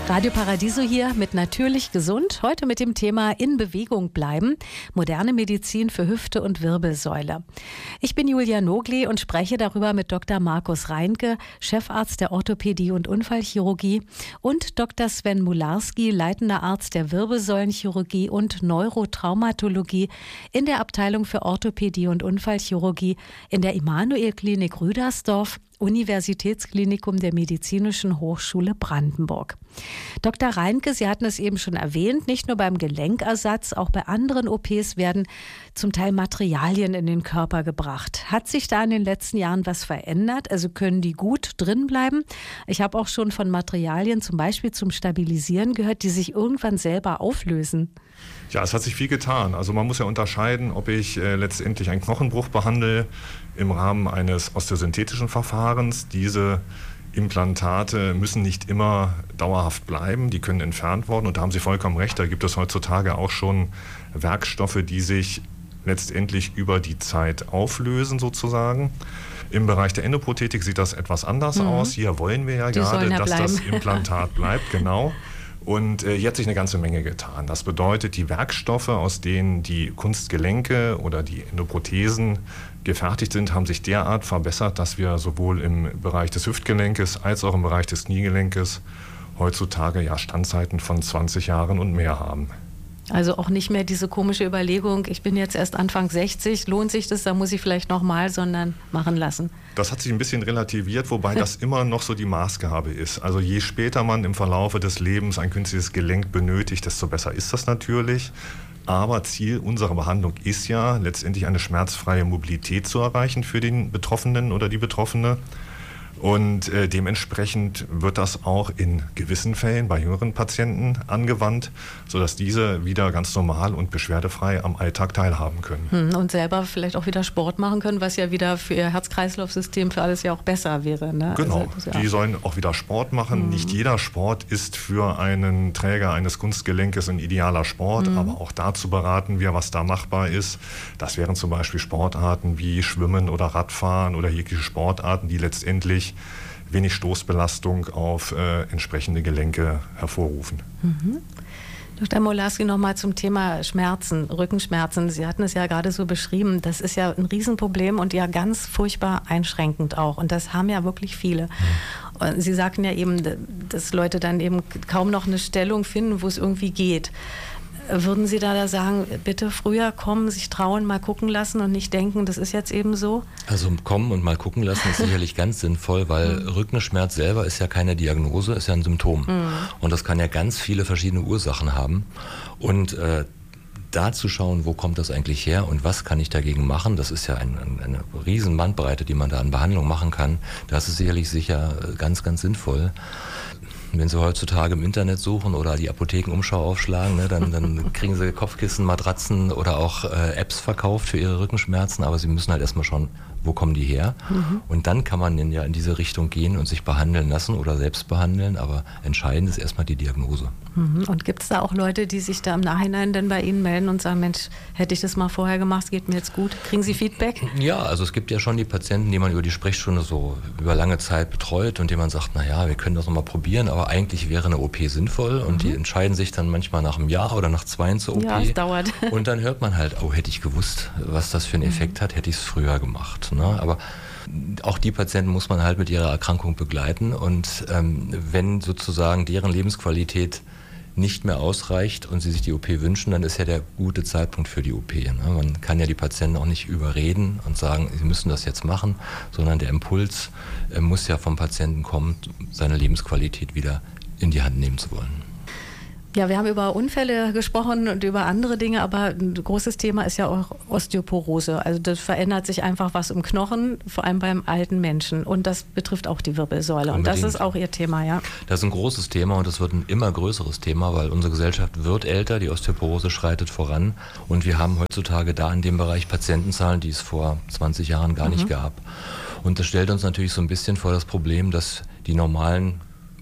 Radio Paradiso hier mit Natürlich Gesund. Heute mit dem Thema In Bewegung bleiben. Moderne Medizin für Hüfte und Wirbelsäule. Ich bin Julia Nogli und spreche darüber mit Dr. Markus Reinke, Chefarzt der Orthopädie und Unfallchirurgie, und Dr. Sven Mularski, leitender Arzt der Wirbelsäulenchirurgie und Neurotraumatologie in der Abteilung für Orthopädie und Unfallchirurgie in der Immanuel-Klinik Rüdersdorf, Universitätsklinikum der Medizinischen Hochschule Brandenburg. Dr. Reinke, Sie hatten es eben schon erwähnt, nicht nur beim Gelenkersatz, auch bei anderen OPs werden zum Teil Materialien in den Körper gebracht. Hat sich da in den letzten Jahren was verändert? Also können die gut drin bleiben? Ich habe auch schon von Materialien zum Beispiel zum Stabilisieren gehört, die sich irgendwann selber auflösen. Ja, es hat sich viel getan. Also man muss ja unterscheiden, ob ich letztendlich einen Knochenbruch behandle im Rahmen eines osteosynthetischen Verfahrens. Diese Implantate müssen nicht immer dauerhaft bleiben, die können entfernt werden. Und da haben Sie vollkommen recht, da gibt es heutzutage auch schon Werkstoffe, die sich letztendlich über die Zeit auflösen sozusagen. Im Bereich der Endoprothetik sieht das etwas anders aus. Hier wollen wir ja gerade, dass das Implantat bleibt, genau. Und hier hat sich eine ganze Menge getan. Das bedeutet, die Werkstoffe, aus denen die Kunstgelenke oder die Endoprothesen gefertigt sind, haben sich derart verbessert, dass wir sowohl im Bereich des Hüftgelenkes als auch im Bereich des Kniegelenkes heutzutage ja Standzeiten von 20 Jahren und mehr haben. Also auch nicht mehr diese komische Überlegung, ich bin jetzt erst Anfang 60, lohnt sich das, da muss ich vielleicht nochmal, sondern machen lassen. Das hat sich ein bisschen relativiert, wobei das immer noch so die Maßgabe ist. Also je später man im Verlaufe des Lebens ein künstliches Gelenk benötigt, desto besser ist das natürlich. Aber Ziel unserer Behandlung ist ja letztendlich eine schmerzfreie Mobilität zu erreichen für den Betroffenen oder die Betroffene. Und dementsprechend wird das auch in gewissen Fällen bei jüngeren Patienten angewandt, sodass diese wieder ganz normal und beschwerdefrei am Alltag teilhaben können. Und selber vielleicht auch wieder Sport machen können, was ja wieder für ihr Herz-Kreislauf-System für alles ja auch besser wäre. Ne? Genau, also, die sollen auch wieder Sport machen. Nicht jeder Sport ist für einen Träger eines Kunstgelenkes ein idealer Sport, aber auch dazu beraten wir, was da machbar ist. Das wären zum Beispiel Sportarten wie Schwimmen oder Radfahren oder jegliche Sportarten, die letztendlich wenig Stoßbelastung auf entsprechende Gelenke hervorrufen. Dr. Mularski, nochmal zum Thema Schmerzen, Rückenschmerzen. Sie hatten es ja gerade so beschrieben, das ist ja ein Riesenproblem und ja ganz furchtbar einschränkend auch. Und das haben ja wirklich viele. Und Sie sagten ja eben, dass Leute dann eben kaum noch eine Stellung finden, wo es irgendwie geht. Würden Sie da sagen, bitte früher kommen, sich trauen, mal gucken lassen und nicht denken, das ist jetzt eben so? Also kommen und mal gucken lassen ist sicherlich ganz sinnvoll, weil Rückenschmerz selber ist ja keine Diagnose, ist ja ein Symptom. Und das kann ja ganz viele verschiedene Ursachen haben. Und da zu schauen, wo kommt das eigentlich her und was kann ich dagegen machen, das ist ja eine riesen Bandbreite, die man da an Behandlung machen kann. Das ist sicherlich ganz, ganz sinnvoll. Wenn Sie heutzutage im Internet suchen oder die Apothekenumschau aufschlagen, ne, dann kriegen Sie Kopfkissen, Matratzen oder auch Apps verkauft für Ihre Rückenschmerzen, aber Sie müssen halt erstmal schauen, wo kommen die her? Und dann kann man ja in diese Richtung gehen und sich behandeln lassen oder selbst behandeln, aber entscheidend ist erstmal die Diagnose. Und gibt es da auch Leute, die sich da im Nachhinein dann bei Ihnen melden und sagen, Mensch, hätte ich das mal vorher gemacht, geht mir jetzt gut? Kriegen Sie Feedback? Ja, also es gibt ja schon die Patienten, die man über die Sprechstunde so über lange Zeit betreut und denen man sagt, naja, wir können das nochmal probieren, aber eigentlich wäre eine OP sinnvoll und die entscheiden sich dann manchmal nach einem Jahr oder nach 2 zur OP. Ja, es dauert. Und dann hört man halt, oh, hätte ich gewusst, was das für einen Effekt hat, hätte ich es früher gemacht. Ne? Aber auch die Patienten muss man halt mit ihrer Erkrankung begleiten und wenn sozusagen deren Lebensqualität nicht mehr ausreicht und sie sich die OP wünschen, dann ist ja der gute Zeitpunkt für die OP. Ne? Man kann ja die Patienten auch nicht überreden und sagen, sie müssen das jetzt machen, sondern der Impuls muss ja vom Patienten kommen, seine Lebensqualität wieder in die Hand nehmen zu wollen. Ja, wir haben über Unfälle gesprochen und über andere Dinge, aber ein großes Thema ist ja auch Osteoporose. Also das verändert sich einfach was im Knochen, vor allem beim alten Menschen. Und das betrifft auch die Wirbelsäule. Unbedingt. Und das ist auch Ihr Thema, ja? Das ist ein großes Thema und es wird ein immer größeres Thema, weil unsere Gesellschaft wird älter, die Osteoporose schreitet voran. Und wir haben heutzutage da in dem Bereich Patientenzahlen, die es vor 20 Jahren gar nicht gab. Und das stellt uns natürlich so ein bisschen vor das Problem, dass die normalen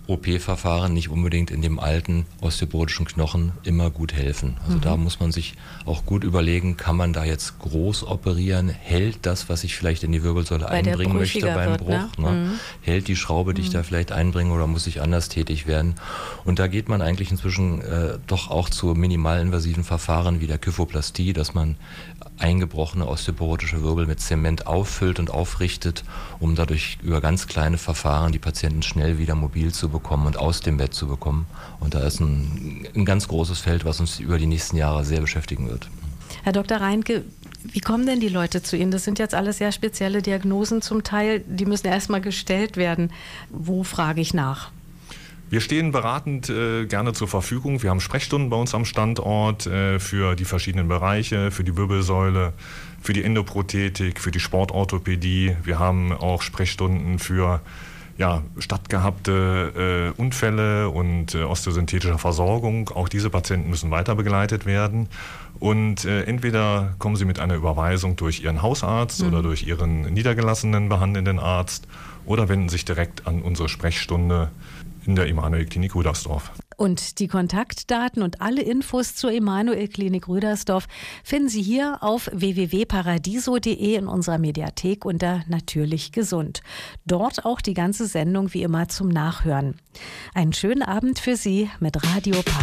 OP-Verfahren nicht unbedingt in dem alten osteoporotischen Knochen immer gut helfen. Also da muss man sich auch gut überlegen, kann man da jetzt groß operieren? Hält das, was ich vielleicht in die Wirbelsäule einbringen möchte beim Bruch? Ne? Hält die Schraube, die ich da vielleicht einbringe, oder muss ich anders tätig werden? Und da geht man eigentlich inzwischen doch auch zu minimalinvasiven Verfahren wie der Kyphoplastie, dass man eingebrochene osteoporotische Wirbel mit Zement auffüllt und aufrichtet, um dadurch über ganz kleine Verfahren die Patienten schnell wieder mobil zu bekommen und aus dem Bett zu bekommen. Und da ist ein ganz großes Feld, was uns über die nächsten Jahre sehr beschäftigen wird. Herr Dr. Reinke, wie kommen denn die Leute zu Ihnen? Das sind jetzt alles sehr spezielle Diagnosen zum Teil, die müssen erstmal gestellt werden. Wo frage ich nach? Wir stehen beratend gerne zur Verfügung. Wir haben Sprechstunden bei uns am Standort für die verschiedenen Bereiche, für die Wirbelsäule, für die Endoprothetik, für die Sportorthopädie. Wir haben auch Sprechstunden für stattgehabte Unfälle und osteosynthetischer Versorgung. Auch diese Patienten müssen weiter begleitet werden. Und entweder kommen sie mit einer Überweisung durch ihren Hausarzt oder durch ihren niedergelassenen behandelnden Arzt oder wenden sich direkt an unsere Sprechstunde in der Emanuel-Klinik Rüdersdorf. Und die Kontaktdaten und alle Infos zur Emanuel-Klinik Rüdersdorf finden Sie hier auf www.paradiso.de in unserer Mediathek unter Natürlich Gesund. Dort auch die ganze Sendung wie immer zum Nachhören. Einen schönen Abend für Sie mit Radio